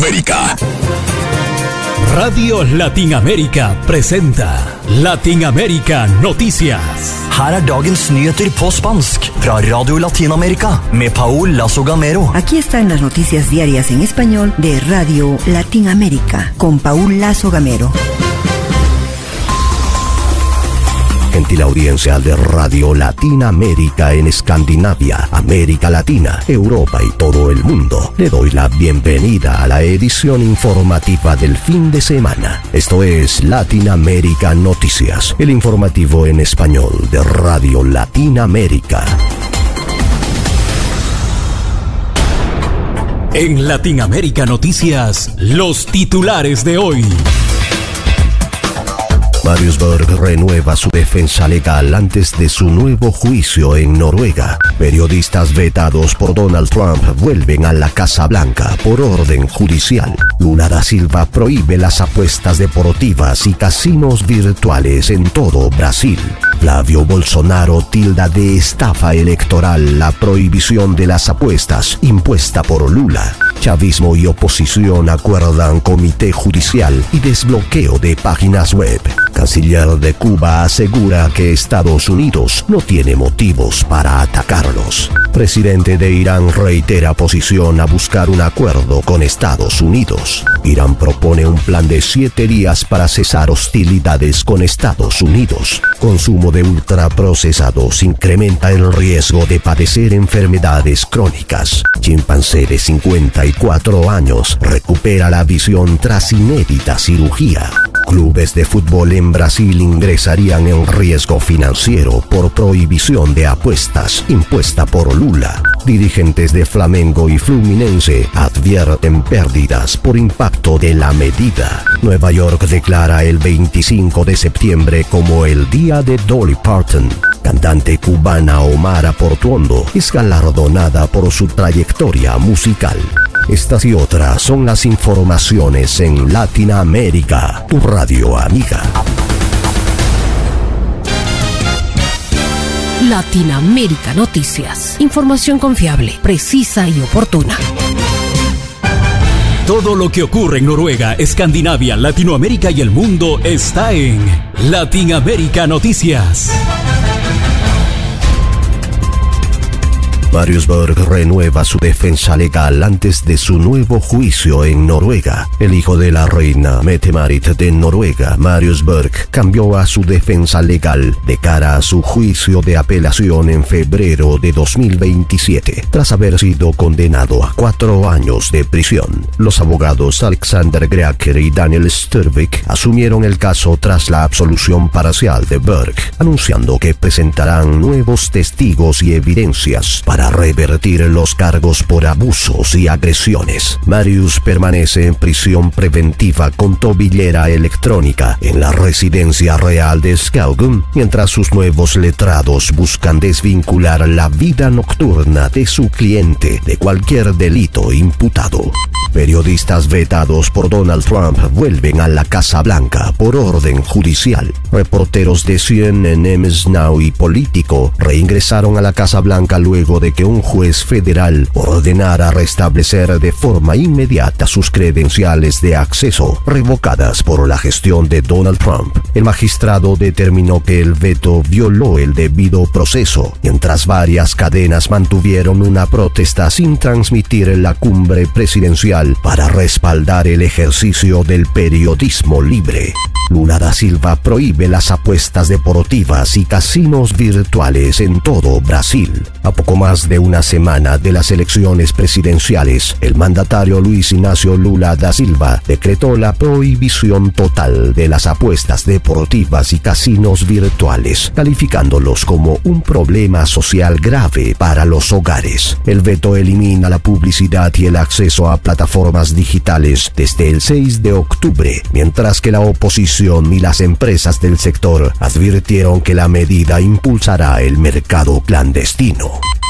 Latinoamérica. Radio Latinamérica presenta Latinamérica Noticias. Her er dagens nyheter på spansk fra Radio Latinamerika med Paul Lazo Gamero. Aquí están las noticias diarias en español de Radio Latinamérica con Paul Lazo Gamero. Gentil audiencia de Radio Latinamérica en Escandinavia, América Latina, Europa y todo el mundo. Le doy la bienvenida a la edición informativa del fin de semana. Esto es Latinamérica Noticias, el informativo en español de Radio Latinamérica. En Latinamérica Noticias, los titulares de hoy. Marius Berg renueva su defensa legal antes de su nuevo juicio en Noruega. Periodistas vetados por Donald Trump vuelven a la Casa Blanca por orden judicial. Lula da Silva prohíbe las apuestas deportivas y casinos virtuales en todo Brasil. Flavio Bolsonaro tilda de estafa electoral la prohibición de las apuestas impuesta por Lula. Chavismo y oposición acuerdan comité judicial y desbloqueo de páginas web. Canciller de Cuba asegura que Estados Unidos no tiene motivos para atacarlos. Presidente de Irán reitera posición a buscar un acuerdo con Estados Unidos. Irán propone un plan de 7 días para cesar hostilidades con Estados Unidos. Consumo de ultraprocesados incrementa el riesgo de padecer enfermedades crónicas. Chimpancé de 54 años recupera la visión tras inédita cirugía. Clubes de fútbol en Brasil ingresarían en riesgo financiero por prohibición de apuestas impuesta por Lula. Dirigentes de Flamengo y Fluminense advierten pérdidas por impacto de la medida. Nueva York declara el 25 de septiembre como el día de Dolly Parton. Cantante cubana Omara Portuondo es galardonada por su trayectoria musical. Estas y otras son las informaciones en Latinoamérica, tu radio amiga. Latinamérica Noticias. Información confiable, precisa y oportuna. Todo lo que ocurre en Noruega, Escandinavia, Latinoamérica y el mundo está en Latinamérica Noticias. Marius Berg renueva su defensa legal antes de su nuevo juicio en Noruega. El hijo de la reina Mette-Marit de Noruega, Marius Berg, cambió a su defensa legal de cara a su juicio de apelación en febrero de 2027, tras haber sido condenado a 4 años de prisión. Los abogados Alexander Greaker y Daniel Sturvik asumieron el caso tras la absolución parcial de Berg, anunciando que presentarán nuevos testigos y evidencias para revertir los cargos por abusos y agresiones. Marius permanece en prisión preventiva con tobillera electrónica en la residencia real de Skaugum, mientras sus nuevos letrados buscan desvincular la vida nocturna de su cliente de cualquier delito imputado. Periodistas vetados por Donald Trump vuelven a la Casa Blanca por orden judicial. Reporteros de CNN Now y Político reingresaron a la Casa Blanca luego de que un juez federal ordenara restablecer de forma inmediata sus credenciales de acceso revocadas por la gestión de Donald Trump. El magistrado determinó que el veto violó el debido proceso, mientras varias cadenas mantuvieron una protesta sin transmitir la cumbre presidencial para respaldar el ejercicio del periodismo libre. Lula da Silva prohíbe las apuestas deportivas y casinos virtuales en todo Brasil. A poco más de una semana de las elecciones presidenciales, el mandatario Luis Ignacio Lula da Silva decretó la prohibición total de las apuestas deportivas y casinos virtuales, calificándolos como un problema social grave para los hogares. El veto elimina la publicidad y el acceso a plataformas digitales desde el 6 de octubre, mientras que la oposición y las empresas del sector advirtieron que la medida impulsará el mercado clandestino.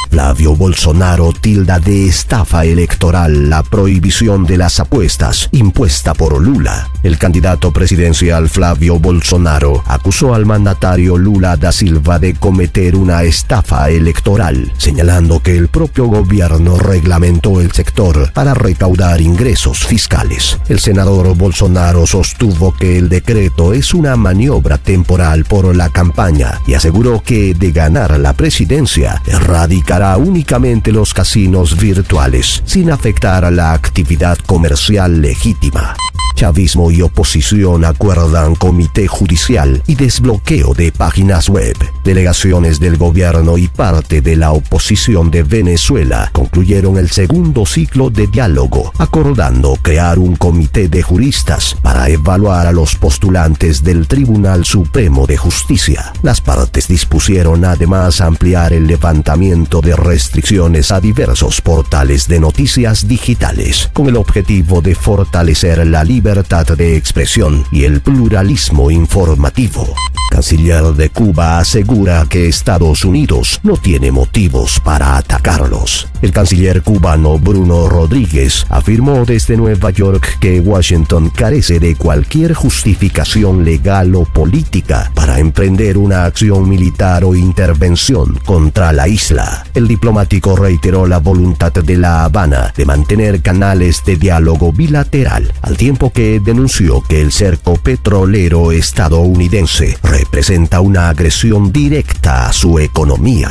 Flavio Bolsonaro tilda de estafa electoral la prohibición de las apuestas impuesta por Lula. El candidato presidencial Flavio Bolsonaro acusó al mandatario Lula da Silva de cometer una estafa electoral, señalando que el propio gobierno reglamentó el sector para recaudar ingresos fiscales. El senador Bolsonaro sostuvo que el decreto es una maniobra temporal por la campaña y aseguró que, de ganar la presidencia, erradicará únicamente los casinos virtuales, sin afectar a la actividad comercial legítima. Chavismo y oposición acuerdan comité judicial y desbloqueo de páginas web. Delegaciones del gobierno y parte de la oposición de Venezuela concluyeron el segundo ciclo de diálogo, acordando crear un comité de juristas para evaluar a los postulantes del Tribunal Supremo de Justicia. Las partes dispusieron además ampliar el levantamiento de restricciones a diversos portales de noticias digitales, con el objetivo de fortalecer la libertad de expresión y el pluralismo informativo. Canciller de Cuba asegura que Estados Unidos no tiene motivos para atacarlos. El canciller cubano Bruno Rodríguez afirmó desde Nueva York que Washington carece de cualquier justificación legal o política para emprender una acción militar o intervención contra la isla. El diplomático reiteró la voluntad de La Habana de mantener canales de diálogo bilateral, al tiempo que denunció que el cerco petrolero estadounidense representa una agresión directa a su economía.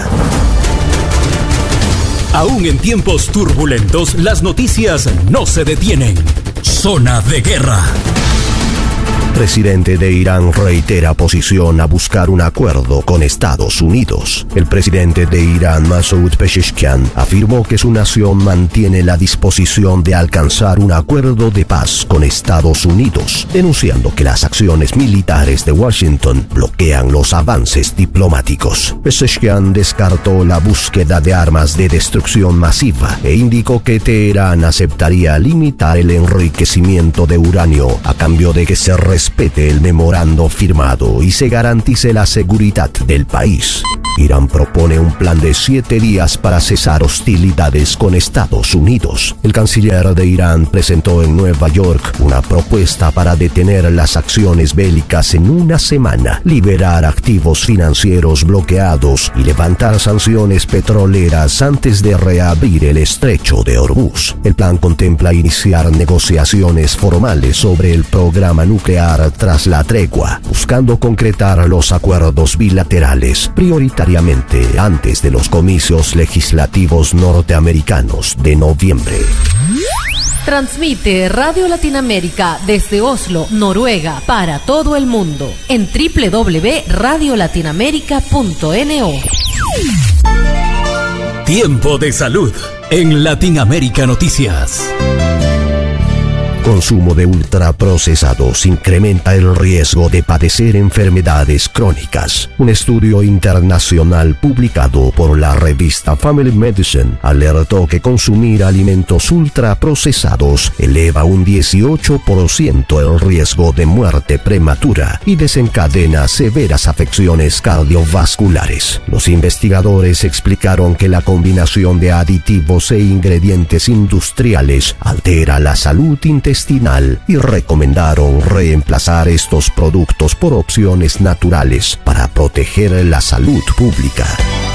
Aún en tiempos turbulentos, las noticias no se detienen. Zona de guerra. Presidente de Irán reitera posición a buscar un acuerdo con Estados Unidos. El presidente de Irán, Masoud Pezeshkian, afirmó que su nación mantiene la disposición de alcanzar un acuerdo de paz con Estados Unidos, denunciando que las acciones militares de Washington bloquean los avances diplomáticos. Pezeshkian descartó la búsqueda de armas de destrucción masiva e indicó que Teherán aceptaría limitar el enriquecimiento de uranio a cambio de que se respete el memorando firmado y se garantice la seguridad del país. Irán propone un plan de 7 días para cesar hostilidades con Estados Unidos. El canciller de Irán presentó en Nueva York una propuesta para detener las acciones bélicas en una semana, liberar activos financieros bloqueados y levantar sanciones petroleras antes de reabrir el estrecho de Hormuz. El plan contempla iniciar negociaciones formales sobre el programa nuclear tras la tregua, buscando concretar los acuerdos bilaterales prioritariamente antes de los comicios legislativos norteamericanos de noviembre. Transmite Radio Latinoamérica desde Oslo, Noruega, para todo el mundo en www.radiolatinoamerica.no. Tiempo de salud en Latinoamérica Noticias. Consumo de ultraprocesados incrementa el riesgo de padecer enfermedades crónicas. Un estudio internacional publicado por la revista Family Medicine alertó que consumir alimentos ultraprocesados eleva un 18% el riesgo de muerte prematura y desencadena severas afecciones cardiovasculares. Los investigadores explicaron que la combinación de aditivos e ingredientes industriales altera la salud intestinal y recomendaron reemplazar estos productos por opciones naturales para proteger la salud pública.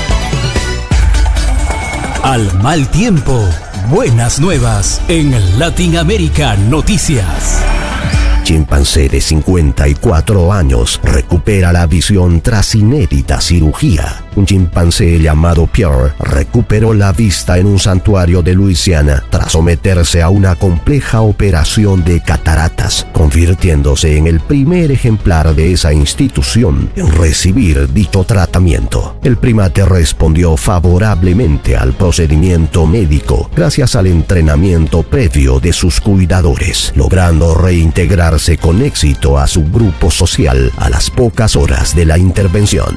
Al mal tiempo, buenas nuevas en Latinoamérica Noticias. Chimpancé de 54 años recupera la visión tras inédita cirugía. Un chimpancé llamado Pierre recuperó la vista en un santuario de Luisiana tras someterse a una compleja operación de cataratas, convirtiéndose en el primer ejemplar de esa institución en recibir dicho tratamiento. El primate respondió favorablemente al procedimiento médico gracias al entrenamiento previo de sus cuidadores, logrando reintegrarse con éxito a su grupo social a las pocas horas de la intervención.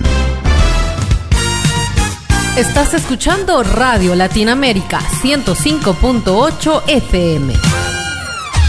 Estás escuchando Radio Latinoamérica 105.8 FM.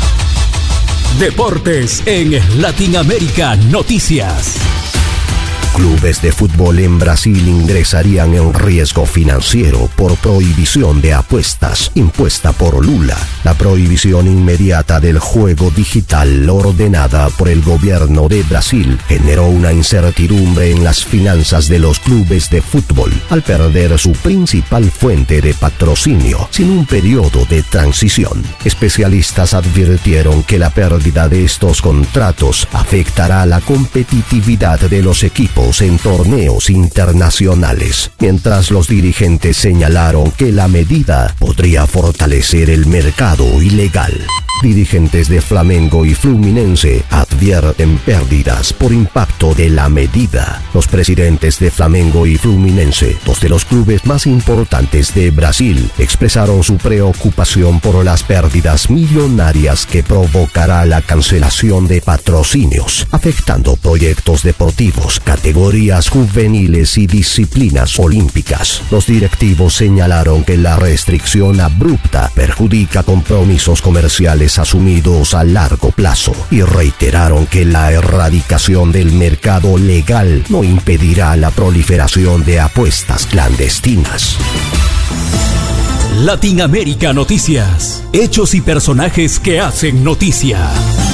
Deportes en Latinoamérica Noticias. Clubes de fútbol en Brasil ingresarían en riesgo financiero por prohibición de apuestas impuesta por Lula. La prohibición inmediata del juego digital ordenada por el gobierno de Brasil generó una incertidumbre en las finanzas de los clubes de fútbol al perder su principal fuente de patrocinio sin un periodo de transición. Especialistas advirtieron que la pérdida de estos contratos afectará la competitividad de los equipos en torneos internacionales, mientras los dirigentes señalaron que la medida podría fortalecer el mercado ilegal. Dirigentes de Flamengo y Fluminense advierten pérdidas por impacto de la medida. Los presidentes de Flamengo y Fluminense, dos de los clubes más importantes de Brasil, expresaron su preocupación por las pérdidas millonarias que provocará la cancelación de patrocinios, afectando proyectos deportivos, categorías juveniles y disciplinas olímpicas. Los directivos señalaron que la restricción abrupta perjudica compromisos comerciales asumidos a largo plazo y reiteraron que la erradicación del mercado legal no impedirá la proliferación de apuestas clandestinas. Latinoamérica Noticias. Hechos y personajes que hacen noticia.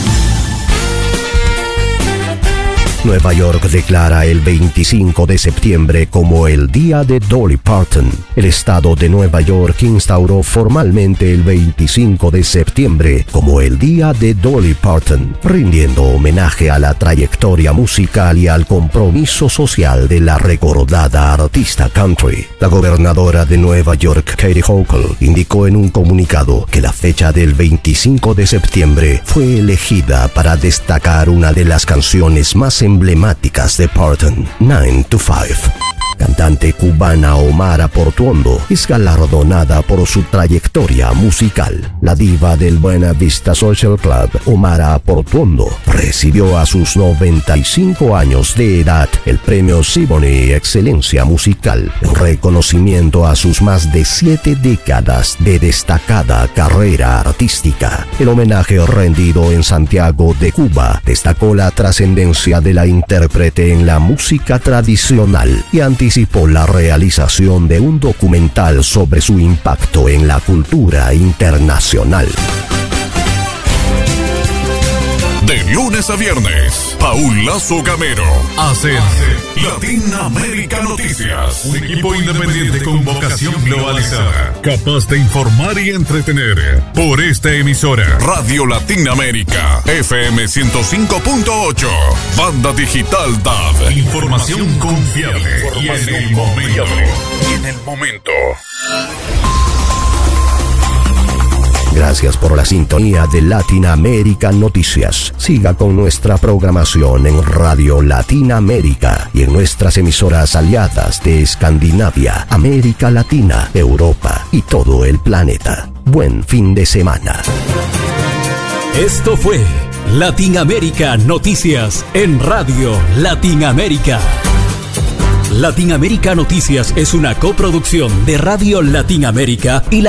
Nueva York declara el 25 de septiembre como el Día de Dolly Parton. El estado de Nueva York instauró formalmente el 25 de septiembre como el Día de Dolly Parton, rindiendo homenaje a la trayectoria musical y al compromiso social de la recordada artista country. La gobernadora de Nueva York, Kathy Hochul, indicó en un comunicado que la fecha del 25 de septiembre fue elegida para destacar una de las canciones más emblemáticas de Parton, 9 to 5. Cantante cubana Omara Portuondo es galardonada por su trayectoria musical. La diva del Buena Vista Social Club, Omara Portuondo, recibió a sus 95 años de edad el premio Siboney Excelencia Musical, en reconocimiento a sus más de 7 décadas de destacada carrera artística. El homenaje rendido en Santiago de Cuba destacó la trascendencia de la intérprete en la música tradicional y anticipó la realización de un documental sobre su impacto en la cultura internacional. De lunes a viernes, Paul Lazo Gamero hace Latinoamérica Noticias, un equipo independiente con vocación globalizada, capaz de informar y entretener. Por esta emisora, Radio Latinoamérica, FM 105.8, banda digital DAB. Información confiable y en el momento. Gracias por la sintonía de Latinoamérica Noticias. Siga con nuestra programación en Radio Latinoamérica y en nuestras emisoras aliadas de Escandinavia, América Latina, Europa y todo el planeta. Buen fin de semana. Esto fue Latinoamérica Noticias en Radio Latinoamérica. Latinoamérica Noticias es una coproducción de Radio Latinoamérica y la